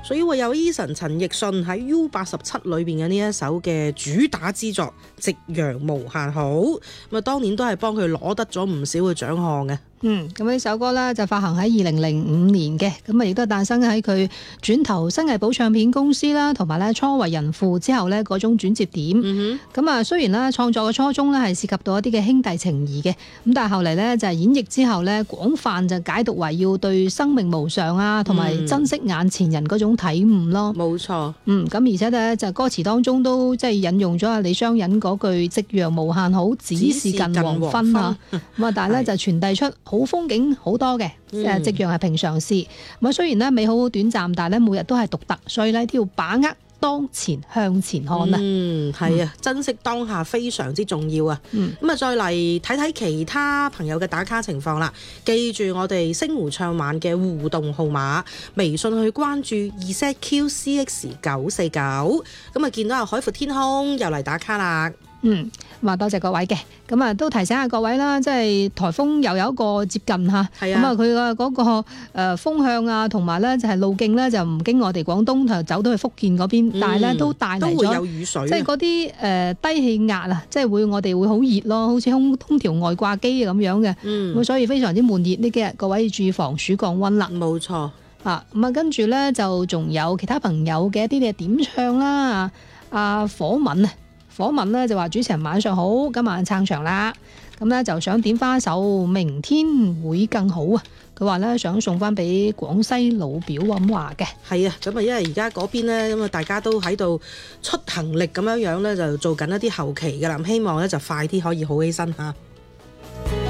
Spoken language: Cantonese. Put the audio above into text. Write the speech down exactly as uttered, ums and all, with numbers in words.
所以會有 Eason 陳奕迅喺 U 八十七裏邊嘅呢一首嘅主打之作《夕陽無限好》，咁啊當年都係幫佢攞得咗唔少嘅獎項嘅。 嗯，咁呢首歌咧就發行喺二零零五年嘅，咁啊亦都誕生喺佢轉投新藝寶唱片公司啦，同埋咧初為人父之後咧嗰種轉折點。 嗯哼，咁啊雖然咧創作嘅初衷咧係涉及到一啲嘅兄弟情誼嘅，咁但係後嚟咧就係演繹之後咧廣泛就解讀為要對生命無常啊，同埋珍惜眼前人嗰種體悟咯。 冇錯。 嗯，咁而且咧就歌詞當中都即係引用咗阿李商隱嗰句夕陽無限好，只是近黃昏啊。咁啊，但係咧就傳遞出好風景好多嘅，誒夕陽係平常事。咁啊雖然咧美好短暫，但係咧每日都係獨特，所以咧都要把握當前向前看啊。 嗯，係啊，嗯，珍惜當下非常之重要啊。嗯，咁啊再嚟睇睇其他朋友嘅打卡情況啦。記住我哋星湖唱晚嘅互動號碼，微信去關注 Z Q C X 九四九。咁啊見到阿海闊天空又嚟打卡啦。 嗯，咁啊多謝各位嘅，咁啊都提醒下各位啦，即係颱風又有一個接近嚇，咁啊佢嘅嗰個誒風向啊，同埋咧就係路徑咧就唔經我哋廣東，就走到去福建嗰邊，嗯、但係咧都帶嚟咗，都會有雨水，即係嗰啲誒低氣壓啊，即係會我哋會好熱咯，好似空空調外掛機咁樣嘅，咁、嗯、所以非常之悶熱呢幾日，各位要注意防暑降溫啦。冇錯啊，咁啊跟住咧就仲有其他朋友嘅一啲嘅點唱啦，阿火敏啊。火敏咧就話主持人晚上好，今晚撐場啦，咁咧就想點翻一首《明天會更好》啊。佢話咧想送翻俾廣西老表咁話嘅。係啊，咁啊因為而家嗰邊咧咁啊大家都喺度出行力咁樣樣咧就做緊一啲後期㗎啦，希望咧就快啲可以好起身嚇。